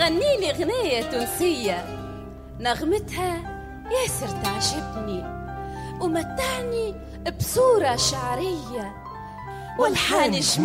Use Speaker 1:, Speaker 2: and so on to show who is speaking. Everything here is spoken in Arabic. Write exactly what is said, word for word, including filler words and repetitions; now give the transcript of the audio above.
Speaker 1: تغني لي غنية تونسية نغمتها ياسر تعجبني ومتعني بصورة شعرية والحان جميل.